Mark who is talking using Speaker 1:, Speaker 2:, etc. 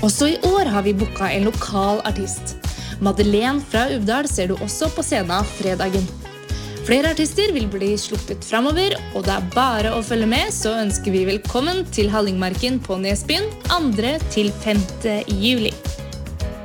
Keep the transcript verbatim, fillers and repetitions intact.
Speaker 1: Også i år har vi booket en lokal artist. Madeleine fra Uvdal ser du også på scenen fredagen. Flere artister vil bli sluppet fremover, og det er bare å følge med, så ønsker vi velkommen til Hallingmarken på Nesbyen andre til femte juli.